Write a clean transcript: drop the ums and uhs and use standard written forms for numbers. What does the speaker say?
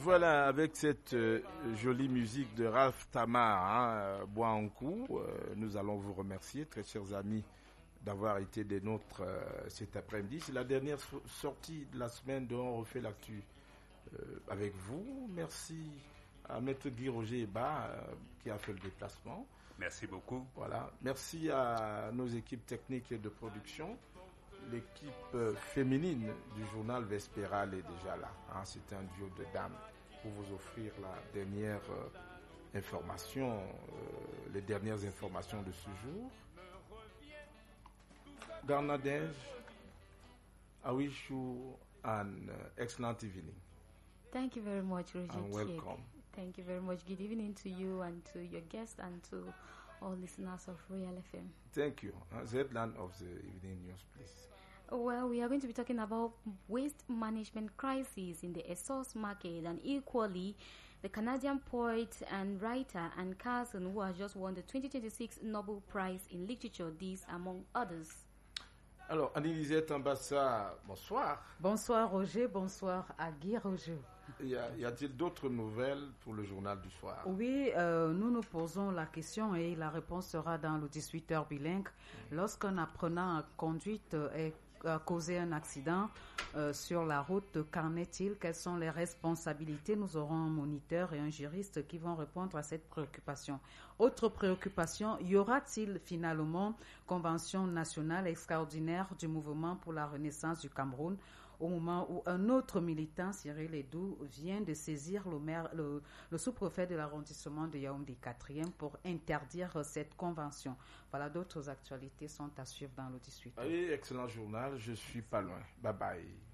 Voilà, avec cette jolie musique de Ralph Tamar, Boankou, nous allons vous remercier, très chers amis, d'avoir été des nôtres cet après-midi. C'est la dernière sortie de la semaine dont on refait l'actu avec vous. Merci à Maître Guy Roger Eba qui a fait le déplacement. Merci beaucoup. Voilà. Merci à nos équipes techniques et de production. L'équipe féminine du journal Vespéral est déjà là. C'est un duo de dames pour vous offrir la dernière information, les dernières informations de ce jour. Garnadej, I wish you an excellent evening. Thank you very much, Roger. And welcome. Thank you very much. Good evening to you and to your guests and to all listeners of Royal FM. Thank you. Headline of the evening news, please. Well, we are going to be talking about waste management crisis in the resource market, and equally the Canadian poet and writer Anne Carson, who has just won the 2026 Nobel Prize in Literature, these among others. Alors, Anne-Elisette Ambassa, bonsoir. Bonsoir Roger, bonsoir à Guy Roger. Y a-t-il d'autres nouvelles pour le journal du soir? Oui, nous nous posons la question et la réponse sera dans le 18h bilingue. Lorsqu'un apprenant en conduite a causé un accident sur la route, qu'en est-il? Quelles sont les responsabilités? Nous aurons un moniteur et un juriste qui vont répondre à cette préoccupation. Autre préoccupation, y aura-t-il finalement convention nationale extraordinaire du mouvement pour la renaissance du Cameroun au moment où un autre militant, Cyril Edou, vient de saisir le sous-préfet de l'arrondissement de Yaoundé 4e pour interdire cette convention. Voilà, d'autres actualités sont à suivre dans le 18. Allez, excellent journal, je suis pas loin. Bye bye.